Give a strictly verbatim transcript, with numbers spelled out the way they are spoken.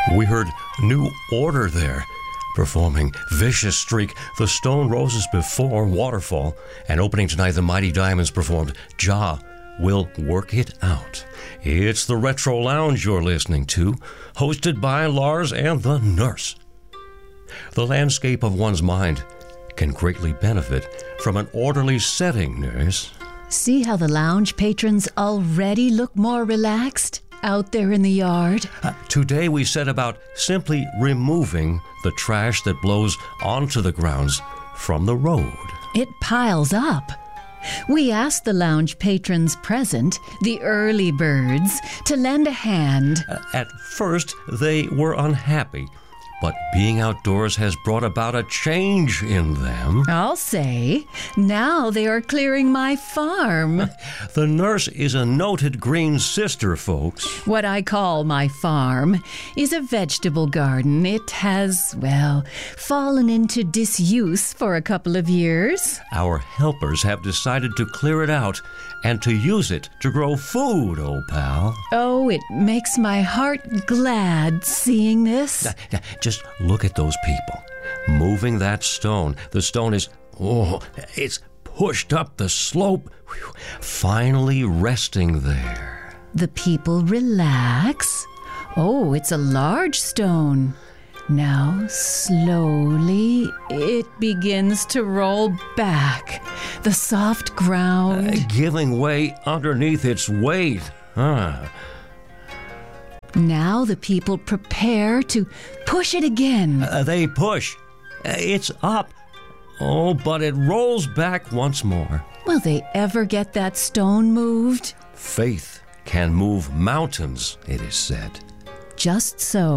We heard New Order there, performing Vicious Streak, the Stone Roses before Waterfall, and opening tonight the Mighty Diamonds performed Jah Will Work It Out. It's the Retro Lounge you're listening to, hosted by Lars and the Nurse. The landscape of one's mind can greatly benefit from an orderly setting, Nurse. See how the lounge patrons already look more relaxed out there in the yard? Uh, today we set about simply removing the trash that blows onto the grounds from the road. It piles up. We asked the lounge patrons present, the early birds, to lend a hand. Uh, at first, they were unhappy, but being outdoors has brought about a change in them. I'll say. Now they are clearing my farm. The Nurse is a noted green sister, folks. What I call my farm is a vegetable garden. It has, well, fallen into disuse for a couple of years. Our helpers have decided to clear it out and to use it to grow food, old pal. Oh, it makes my heart glad seeing this. Uh, uh, Just look at those people moving that stone. The stone is, oh, it's pushed up the slope, whew, finally resting there. The people relax. Oh, it's a large stone. Now, slowly, it begins to roll back. The soft ground. Uh, giving way underneath its weight. Huh. Now the people prepare to push it again. Uh, they push. Uh, it's up. Oh, but it rolls back once more. Will they ever get that stone moved? Faith can move mountains, it is said. Just so.